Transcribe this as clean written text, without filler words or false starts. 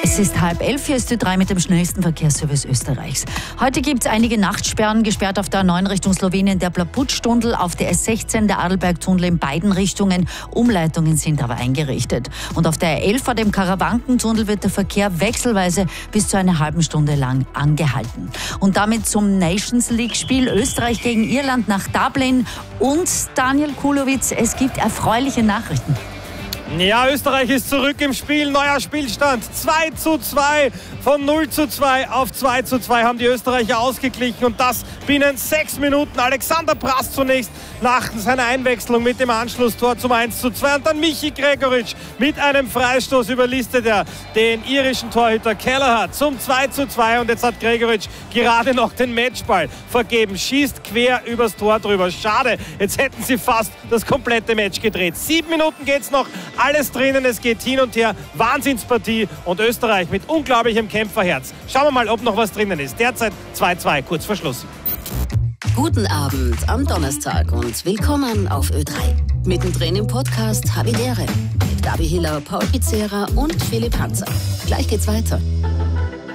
Es ist 10:30, hier ist Ö3 mit dem schnellsten Verkehrsservice Österreichs. Heute gibt es einige Nachtsperren, gesperrt auf der A9 Richtung Slowenien der Plaputz-Tunnel, auf der S16 der Adelberg-Tunnel in beiden Richtungen. Umleitungen sind aber eingerichtet. Und auf der A11 vor dem Karawanken-Tunnel wird der Verkehr wechselweise bis zu einer halben Stunde lang angehalten. Und damit zum Nations League-Spiel Österreich gegen Irland nach Dublin. Und Daniel Kulowitz, es gibt erfreuliche Nachrichten. Ja, Österreich ist zurück im Spiel. Neuer Spielstand. 2:2. Von 0:2 auf 2:2 haben die Österreicher ausgeglichen. Und das binnen 6 Minuten. Alexander Prass zunächst nach seiner Einwechslung mit dem Anschlusstor zum 1:2. Und dann Michi Gregoritsch mit einem Freistoß überlistet er den irischen Torhüter Kelleher zum 2:2. Und jetzt hat Gregoritsch gerade noch den Matchball vergeben. Schießt quer übers Tor drüber. Schade, jetzt hätten sie fast das komplette Match gedreht. 7 Minuten geht's noch. Alles drinnen, es geht hin und her. Wahnsinnspartie und Österreich mit unglaublichem Kämpferherz. Schauen wir mal, ob noch was drinnen ist. Derzeit 2:2, kurz vor Schluss. Guten Abend am Donnerstag und willkommen auf Ö3. Mittendrin im Podcast Havidere mit Gabi Hiller, Paul Pizzera und Philipp Hanser. Gleich geht's weiter.